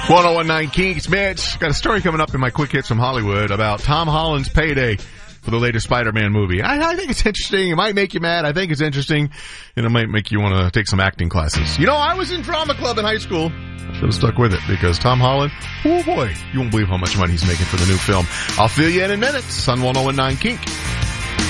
1019 Kinks. Mitch, got a story coming up in my quick hits from Hollywood about Tom Holland's payday for the latest Spider-Man movie. I think it's interesting. It might make you mad. I think it's interesting. And it might make you want to take some acting classes. You know, I was in drama club in high school. Should have stuck with it because Tom Holland, oh boy, you won't believe how much money he's making for the new film. I'll fill you in minutes on 1019 Kink.